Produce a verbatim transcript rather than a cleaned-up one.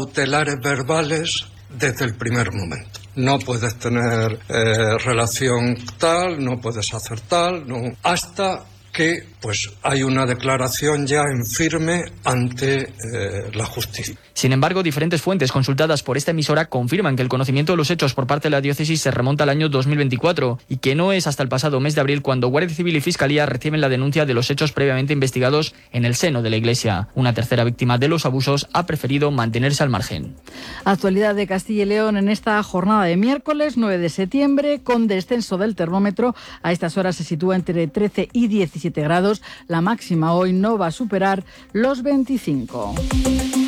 cautelares verbales desde el primer momento. No puedes tener eh, relación tal, no puedes hacer tal, no, hasta que pues hay una declaración ya en firme ante eh, la justicia. Sin embargo, diferentes fuentes consultadas por esta emisora confirman que el conocimiento de los hechos por parte de la diócesis se remonta al año dos mil veinticuatro y que no es hasta el pasado mes de abril cuando Guardia Civil y Fiscalía reciben la denuncia de los hechos previamente investigados en el seno de la Iglesia. Una tercera víctima de los abusos ha preferido mantenerse al margen. Actualidad de Castilla y León en esta jornada de miércoles nueve de septiembre, con descenso del termómetro. A estas horas se sitúa entre trece y diecisiete grados. La máxima hoy no va a superar los veinticinco.